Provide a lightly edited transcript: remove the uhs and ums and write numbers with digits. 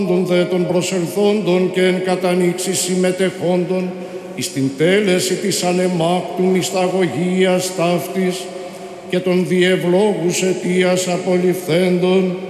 των δε των προσελθόντων και εν κατανοίξει συμμετεχόντων εις την τέλεση της ανεμάκτου μυσταγωγίας ταύτης και των διευλόγους αιτίας απολυφθέντων